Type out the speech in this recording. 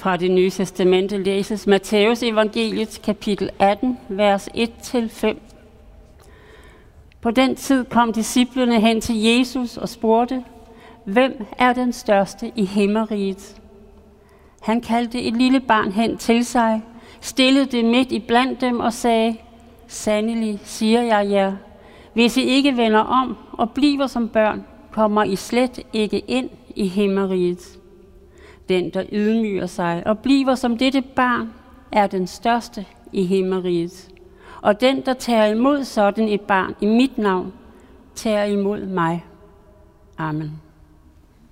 Fra det nye testamente læses Matthæus evangeliet kapitel 18, vers 1-5. På den tid kom disciplene hen til Jesus og spurgte, hvem er den største i himmeriget? Han kaldte et lille barn hen til sig, stillede det midt i blandt dem og sagde, sandelig siger jeg jer, hvis I ikke vender om og bliver som børn, kommer I slet ikke ind i himmeriget. Den, der ydmyger sig og bliver som dette barn, er den største i himmeriget. Og den, der tager imod sådan et barn i mit navn, tager imod mig. Amen.